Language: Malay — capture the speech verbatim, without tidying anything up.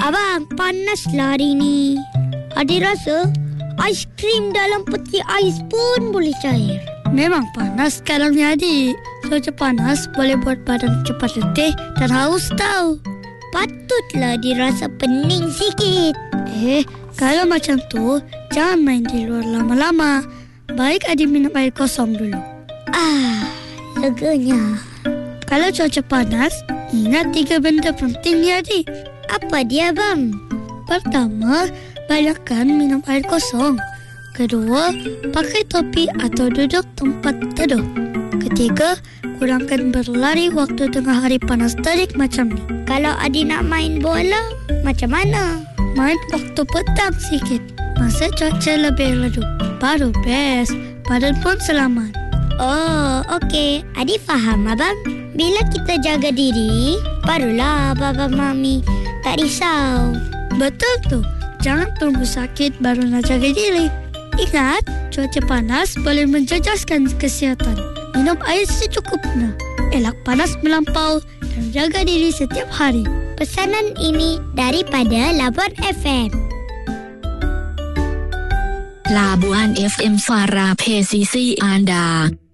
Abang, panaslah hari ni. Adik rasa aiskrim dalam peti ais pun boleh cair. Memang panas sekarang ni adik. Cuaca panas boleh buat badan cepat letih dan haus tau. Patutlah dirasa pening sikit. Eh, kalau macam tu, jangan main di luar lama-lama. Baik adik minum air kosong dulu. Ah, leganya. Kalau cuaca panas, ingat tiga benda penting ni adik. Apa dia bang? Pertama, banyakkan minum air kosong. Kedua, pakai topi atau duduk tempat teduh. Ketiga, kurangkan berlari waktu tengah hari panas terik macam ni. Kalau adik nak main bola, macam mana? Main waktu petang sikit. Masa cuaca lebih redup. Baru best. Badan pun selamat. Oh, okey. Adik faham abang. Bila kita jaga diri, barulah baba mami tak risau. Betul tu. Jangan tunggu sakit baru nak jaga diri. Ingat, cuaca panas boleh menjejaskan kesihatan. Minum air secukupnya. Elak panas melampau dan jaga diri setiap hari. Pesanan ini daripada Labuan F M. Labuan F M suara P C C Anda.